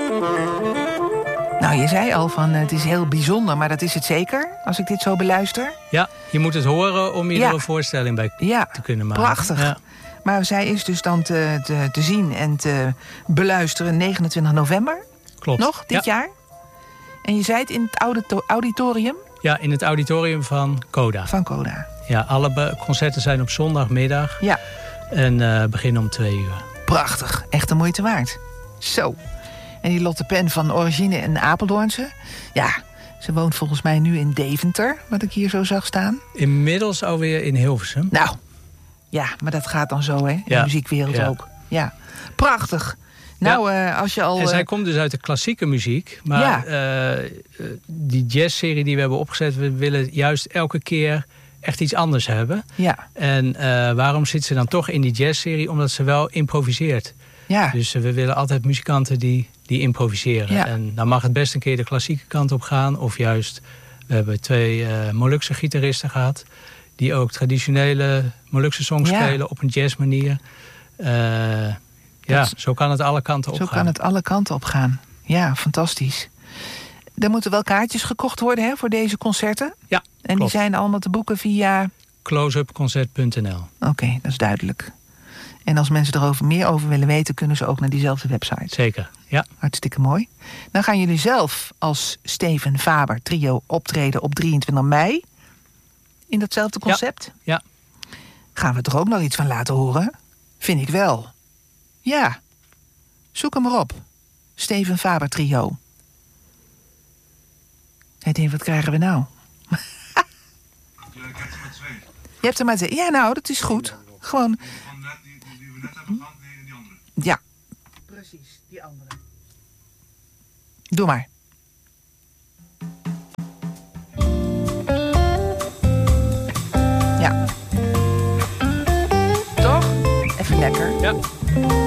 Nou, je zei al van het is heel bijzonder, maar dat is het zeker, als ik dit zo beluister. Ja, je moet het horen om je er een voorstelling bij te kunnen maken. Prachtig. Ja. Maar zij is dus dan te zien en te beluisteren 29 november. Klopt. Nog, dit jaar. En je zei het in het auditorium? Ja, in het auditorium van Coda. Van Coda. Ja, alle concerten zijn op zondagmiddag. Ja. En beginnen om 2 uur. Prachtig. Echt de moeite waard. Zo. En die Lotte Pen van origine een Apeldoornse. Ja, ze woont volgens mij nu in Deventer, wat ik hier zo zag staan. Inmiddels alweer in Hilversum. Nou, ja, maar dat gaat dan zo, hè? In de muziekwereld ook. Ja, prachtig. Nou, als je al... En zij komt dus uit de klassieke muziek. Maar die jazzserie die we hebben opgezet, we willen juist elke keer echt iets anders hebben. Ja. En waarom zit ze dan toch in die jazzserie? Omdat ze wel improviseert. Ja. Dus we willen altijd muzikanten die improviseren. Ja. En dan mag het best een keer de klassieke kant op gaan. Of juist, we hebben 2 Molukse gitaristen gehad. Die ook traditionele Molukse songs spelen op een jazzmanier. Zo kan het alle kanten op gaan. Zo kan het alle kanten op gaan. Ja, fantastisch. Er moeten wel kaartjes gekocht worden, hè, voor deze concerten? Ja, En klopt. Die zijn allemaal te boeken via... closeupconcert.nl. Oké, dat is duidelijk. En als mensen er meer over willen weten, kunnen ze ook naar diezelfde website. Zeker, ja. Hartstikke mooi. Dan gaan jullie zelf als Steven Faber trio optreden op 23 mei. In datzelfde concept? Ja. Gaan we er ook nog iets van laten horen? Vind ik wel. Ja. Zoek hem maar op. Steven Faber trio. Ik denk, wat krijgen we nou? Ik heb er maar 2. Je hebt er maar 2. Ja, nou, dat is goed. Gewoon... Die we net hebben gehad, nee, die andere. Ja. Precies, die andere. Doe maar. Ja. Toch? Even lekker. Ja.